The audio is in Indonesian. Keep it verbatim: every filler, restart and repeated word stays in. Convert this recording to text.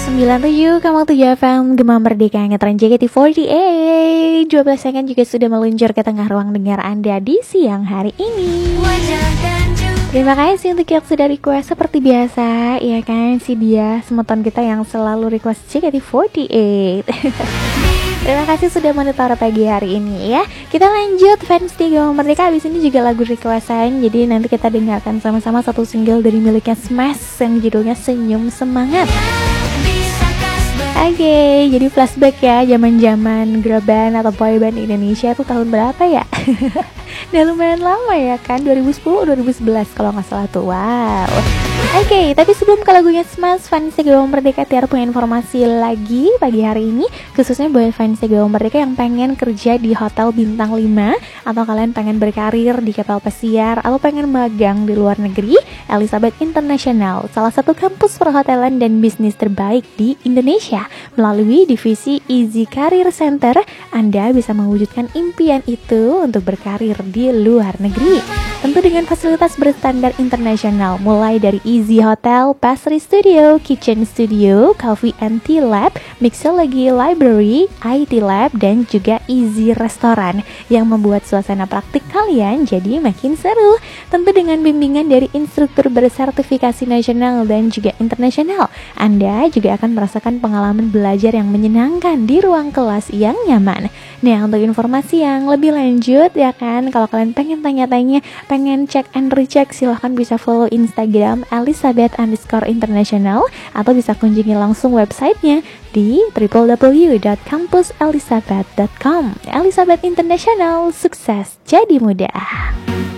sembilan tujuh koma tujuh F M Gema Merdeka Ngetren J K T empat delapan. Dua belas second juga sudah meluncur ke tengah ruang dengar Anda di siang hari ini. Terima kasih untuk yang sudah request seperti biasa. Ya kan, si dia semeton kita yang selalu request J K T empat delapan. Terima kasih sudah monitor pagi hari ini ya. Kita lanjut fans di Gema Merdeka. Abis ini juga lagu requestan. Jadi nanti kita dengarkan sama-sama satu single dari miliknya Smash yang judulnya Senyum Semangat. Oke, okay, jadi flashback ya, zaman-zaman girl band atau boy band Indonesia itu tahun berapa ya? Udah lumayan lama ya kan, dua ribu sepuluh dua ribu sebelas kalau nggak salah tuh. Wow. Oke, okay, tapi sebelum ke lagunya Smash, fans Gema Merdeka Tiara punya informasi lagi pagi hari ini, khususnya buat fans Gema Merdeka yang pengen kerja di hotel bintang lima, atau kalian pengen berkarir di kapal pesiar, atau pengen magang di luar negeri. Elizabeth International, salah satu kampus perhotelan dan bisnis terbaik di Indonesia. Melalui divisi Easy Career Center, Anda bisa mewujudkan impian itu untuk berkarir di luar negeri. Tentu dengan fasilitas berstandar internasional, mulai dari Easy Hotel, Pastry Studio, Kitchen Studio, Coffee and Tea Lab, Mixology Library, I T Lab, dan juga Easy Restoran yang membuat suasana praktik kalian jadi makin seru. Tentu dengan bimbingan dari instruktur bersertifikasi nasional dan juga internasional, Anda juga akan merasakan pengalaman belajar yang menyenangkan di ruang kelas yang nyaman. Nah, untuk informasi yang lebih lanjut ya kan, kalau kalian pengen tanya-tanya, pengen cek and recheck, silahkan bisa follow Instagram Elizabeth underscore international, atau bisa kunjungi langsung websitenya di w w w dot campus elizabeth dot com. Elizabeth International, sukses jadi mudah.